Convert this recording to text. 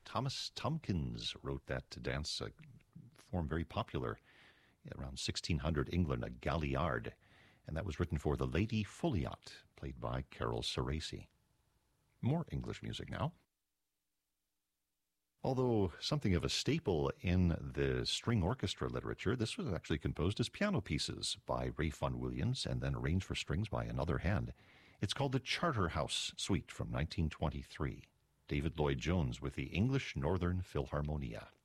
Thomas Tomkins wrote that dance form very popular around 1600 England, a galliard, and that was written for the Lady Folliot, played by Carol Ceresi. More English music now. Although something of a staple in the string orchestra literature, this was actually composed as piano pieces by Ralph Vaughan Williams and then arranged for strings by another hand. It's called the Charterhouse Suite from 1923. David Lloyd-Jones with the English Northern Philharmonia.